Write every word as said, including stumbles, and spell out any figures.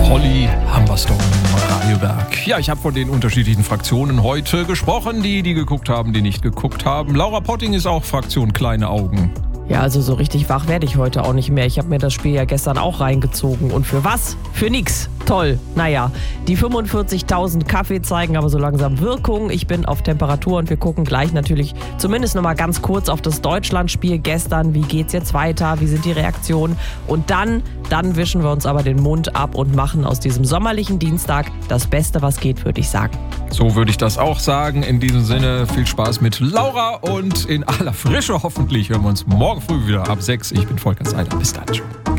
Holly Humberstone, Radio Berg. Ja, ich habe von den unterschiedlichen Fraktionen heute gesprochen. Die, die geguckt haben, die nicht geguckt haben. Laura Potting ist auch Fraktion Kleine Augen. Ja, also so richtig wach werde ich heute auch nicht mehr. Ich habe mir das Spiel ja gestern auch reingezogen. Und für was? Für nix. Toll. Naja, die fünfundvierzigtausend Kaffee zeigen aber so langsam Wirkung. Ich bin auf Temperatur und wir gucken gleich natürlich zumindest noch mal ganz kurz auf das Deutschlandspiel gestern. Wie geht's jetzt weiter? Wie sind die Reaktionen? Und dann, dann wischen wir uns aber den Mund ab und machen aus diesem sommerlichen Dienstag das Beste, was geht, würde ich sagen. So würde ich das auch sagen. In diesem Sinne viel Spaß mit Laura und in aller Frische hoffentlich hören wir uns morgen früh wieder ab sechs. Ich bin Volker Seiler. Bis dann.